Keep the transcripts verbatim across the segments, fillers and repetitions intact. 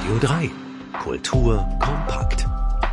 Radio drei. Kultur kompakt.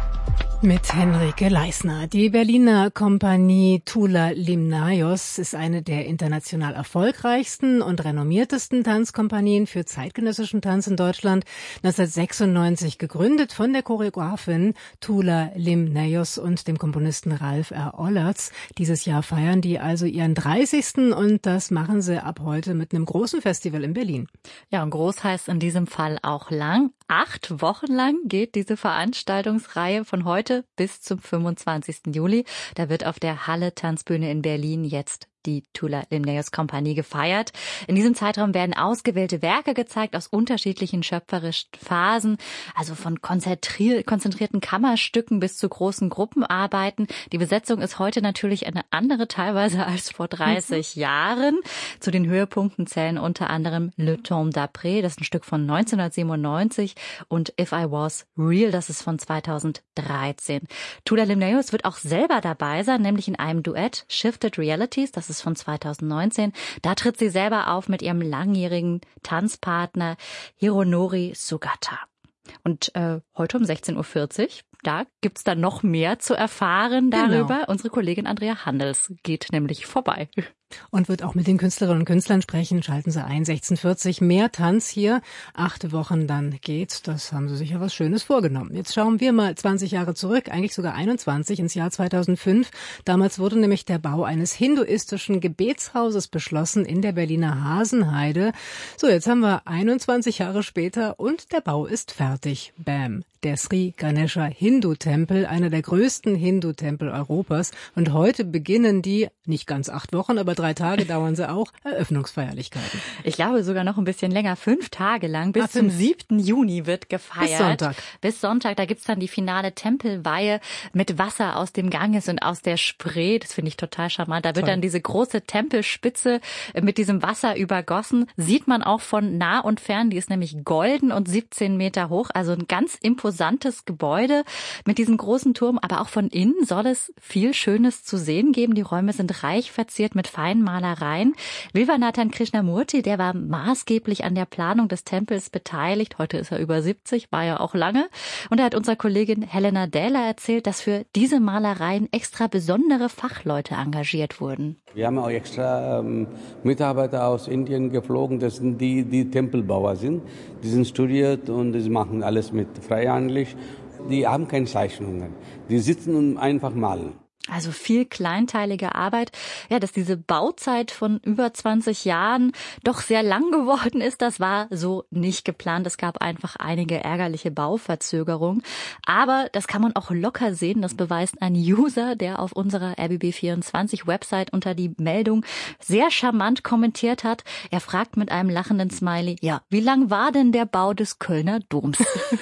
Mit Henrike Leisner. Die Berliner Kompanie Tula Limnaios ist eine der international erfolgreichsten und renommiertesten Tanzkompanien für zeitgenössischen Tanz in Deutschland. neunzehnhundertsechsundneunzig gegründet von der Choreografin Tula Limnaios und dem Komponisten Ralf R. Ollertz. Dieses Jahr feiern die also ihren dreißigsten und das machen sie ab heute mit einem großen Festival in Berlin. Ja, und groß heißt in diesem Fall auch lang. Acht Wochen lang geht diese Veranstaltungsreihe von heute bis zum fünfundzwanzigsten Juli. Da wird auf der Halle Tanzbühne in Berlin jetzt die Tula Limnaios Kompanie gefeiert. In diesem Zeitraum werden ausgewählte Werke gezeigt aus unterschiedlichen schöpferischen Phasen, also von konzentrier- konzentrierten Kammerstücken bis zu großen Gruppenarbeiten. Die Besetzung ist heute natürlich eine andere teilweise als vor dreißig mhm. Jahren. Zu den Höhepunkten zählen unter anderem Le Temps d'après, das ist ein Stück von neunzehnhundertsiebenundneunzig, und If I Was Real, das ist von zweitausenddreizehn. Tula Limnaios wird auch selber dabei sein, nämlich in einem Duett, Shifted Realities, das ist von zweitausendneunzehn. Da tritt sie selber auf mit ihrem langjährigen Tanzpartner Hironori Sugata. Und äh, heute um sechzehn Uhr vierzig, da gibt's dann noch mehr zu erfahren darüber. Genau. Unsere Kollegin Andrea Handels geht nämlich vorbei. Und wird auch mit den Künstlerinnen und Künstlern sprechen. Schalten Sie ein, sechzehn Uhr vierzig, mehr Tanz hier. Acht Wochen dann geht's. Das haben Sie sich ja was Schönes vorgenommen. Jetzt schauen wir mal zwanzig Jahre zurück, eigentlich sogar einundzwanzig, ins Jahr zweitausendfünf. Damals wurde nämlich der Bau eines hinduistischen Gebetshauses beschlossen in der Berliner Hasenheide. So, jetzt haben wir einundzwanzig Jahre später und der Bau ist fertig. Bam. Der Sri Ganesha Hindu-Tempel, einer der größten Hindu-Tempel Europas. Und heute beginnen die, nicht ganz acht Wochen, aber drei Tage dauern sie auch, Eröffnungsfeierlichkeiten. Ich glaube sogar noch ein bisschen länger, fünf Tage lang, bis ah, zum siebten Juni wird gefeiert. Bis Sonntag. Bis Sonntag, da gibt's dann die finale Tempelweihe mit Wasser aus dem Ganges und aus der Spree. Das finde ich total charmant. Da wird Toll. Dann diese große Tempelspitze mit diesem Wasser übergossen. Sieht man auch von nah und fern, die ist nämlich golden und siebzehn Meter hoch, also ein ganz imposantes Gebäude mit diesem großen Turm. Aber auch von innen soll es viel Schönes zu sehen geben. Die Räume sind reich verziert mit feinen Malereien. Vilvanathan Krishnamurti, der war maßgeblich an der Planung des Tempels beteiligt. Heute ist er über siebzig, war ja auch lange. Und er hat unserer Kollegin Helena Dähler erzählt, dass für diese Malereien extra besondere Fachleute engagiert wurden. Wir haben auch extra ähm, Mitarbeiter aus Indien geflogen. Das sind die, die Tempelbauer sind. Die sind studiert und die machen alles mit freihandlich. Die haben keine Zeichnungen. Die sitzen und einfach malen. Also viel kleinteilige Arbeit. Ja, dass diese Bauzeit von über zwanzig Jahren doch sehr lang geworden ist, das war so nicht geplant. Es gab einfach einige ärgerliche Bauverzögerungen. Aber das kann man auch locker sehen. Das beweist ein User, der auf unserer R B B vierundzwanzig Website unter die Meldung sehr charmant kommentiert hat. Er fragt mit einem lachenden Smiley, ja, wie lang war denn der Bau des Kölner Doms?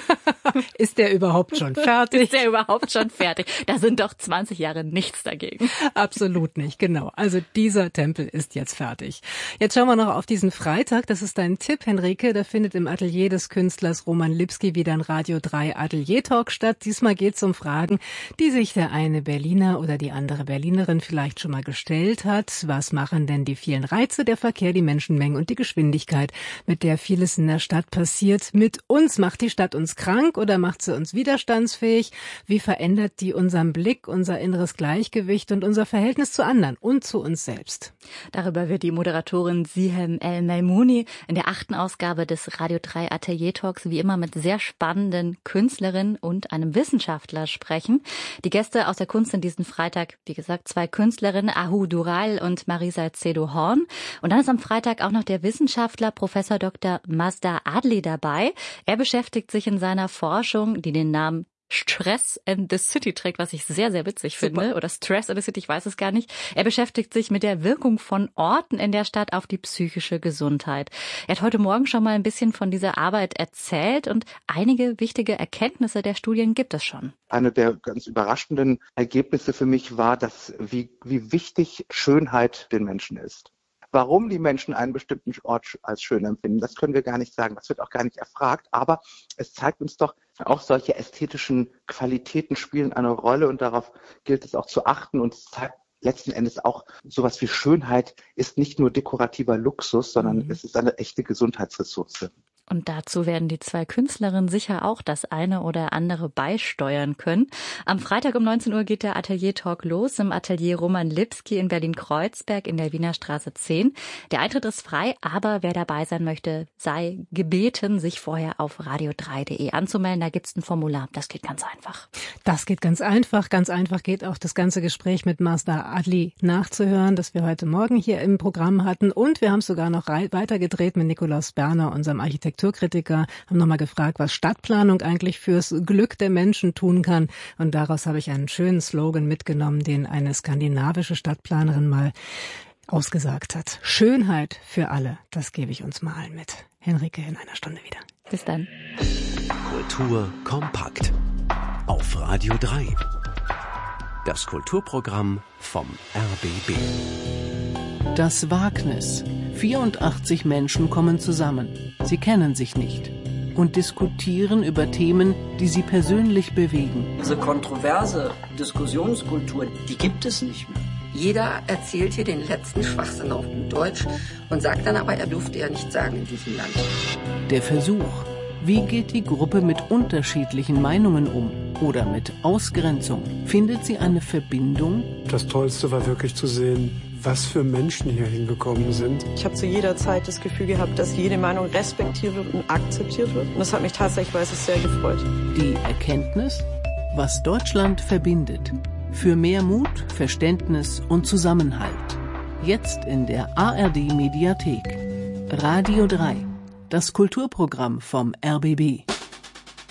Ist der überhaupt schon fertig? Ist der überhaupt schon fertig? Da sind doch zwanzig Jahre nichts dagegen. Absolut nicht, genau. Also dieser Tempel ist jetzt fertig. Jetzt schauen wir noch auf diesen Freitag. Das ist dein Tipp, Henrike. Da findet im Atelier des Künstlers Roman Lipski wieder ein Radio drei Atelier-Talk statt. Diesmal geht es um Fragen, die sich der eine Berliner oder die andere Berlinerin vielleicht schon mal gestellt hat. Was machen denn die vielen Reize, der Verkehr, die Menschenmengen und die Geschwindigkeit, mit der vieles in der Stadt passiert, mit uns? Macht die Stadt uns krank oder macht sie uns widerstandsfähig? Wie verändert die unseren Blick, unser inneres Gleichgewicht und unser Verhältnis zu anderen und zu uns selbst? Darüber wird die Moderatorin Sihem El-Maimouni in der achten Ausgabe des Radio drei Atelier Talks wie immer mit sehr spannenden Künstlerinnen und einem Wissenschaftler sprechen. Die Gäste aus der Kunst sind diesen Freitag, wie gesagt, zwei Künstlerinnen, Ahu Dural und Marisa Cedo-Horn. Und dann ist am Freitag auch noch der Wissenschaftler Professor Doktor Mazda Adli dabei. Er beschäftigt sich in seiner Forschung, die den Namen Stress in the City trägt, was ich sehr, sehr witzig Super. finde. Oder Stress in the City, ich weiß es gar nicht. Er beschäftigt sich mit der Wirkung von Orten in der Stadt auf die psychische Gesundheit. Er hat heute Morgen schon mal ein bisschen von dieser Arbeit erzählt und einige wichtige Erkenntnisse der Studien gibt es schon. Eine der ganz überraschenden Ergebnisse für mich war, dass wie, wie wichtig Schönheit den Menschen ist. Warum die Menschen einen bestimmten Ort als schön empfinden, das können wir gar nicht sagen. Das wird auch gar nicht erfragt. Aber es zeigt uns doch, auch solche ästhetischen Qualitäten spielen eine Rolle und darauf gilt es auch zu achten. Und es zeigt letzten Endes auch, sowas wie Schönheit ist nicht nur dekorativer Luxus, sondern mhm. es ist eine echte Gesundheitsressource. Und dazu werden die zwei Künstlerinnen sicher auch das eine oder andere beisteuern können. Am Freitag um neunzehn Uhr geht der Atelier-Talk los im Atelier Roman Lipski in Berlin-Kreuzberg in der Wiener Straße zehn. Der Eintritt ist frei, aber wer dabei sein möchte, sei gebeten, sich vorher auf radio drei punkt de anzumelden. Da gibt's ein Formular. Das geht ganz einfach. Das geht ganz einfach. Ganz einfach geht auch das ganze Gespräch mit Mazda Adli nachzuhören, das wir heute Morgen hier im Programm hatten. Und wir haben es sogar noch weitergedreht mit Nikolaus Berner, unserem Architekturkritiker, haben nochmal gefragt, was Stadtplanung eigentlich fürs Glück der Menschen tun kann. Und daraus habe ich einen schönen Slogan mitgenommen, den eine skandinavische Stadtplanerin mal ausgesagt hat. Schönheit für alle, das gebe ich uns mal allen mit. Henrike, in einer Stunde wieder. Bis dann. Kultur kompakt. Auf Radio drei. Das Kulturprogramm vom R B B. Das Wagnis. vierundachtzig Menschen kommen zusammen. Sie kennen sich nicht und diskutieren über Themen, die sie persönlich bewegen. Diese kontroverse Diskussionskultur, die gibt es nicht mehr. Jeder erzählt hier den letzten Schwachsinn auf gut Deutsch und sagt dann aber, er durfte ja nichts sagen in diesem Land. Der Versuch. Wie geht die Gruppe mit unterschiedlichen Meinungen um oder mit Ausgrenzung? Findet sie eine Verbindung? Das Tollste war wirklich zu sehen, was für Menschen hier hingekommen sind. Ich habe zu jeder Zeit das Gefühl gehabt, dass jede Meinung respektiert wird und akzeptiert wird. Und das hat mich tatsächlich, weiß ich, sehr gefreut. Die Erkenntnis, was Deutschland verbindet. Für mehr Mut, Verständnis und Zusammenhalt. Jetzt in der A R D Mediathek. Radio drei. Das Kulturprogramm vom R B B.